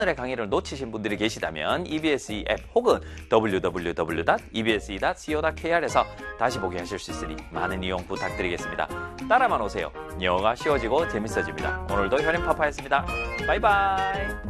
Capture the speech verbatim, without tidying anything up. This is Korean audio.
오늘의 강의를 놓치신 분들이 계시다면 이비에스이 앱 혹은 더블유 더블유 더블유 닷 이비에스이 닷 씨오 닷 케이알에서 다시 보기 하실 수 있으니 많은 이용 부탁드리겠습니다. 따라만 오세요. 영어가 쉬워지고 재밌어집니다. 오늘도 현인파파였습니다. 바이바이.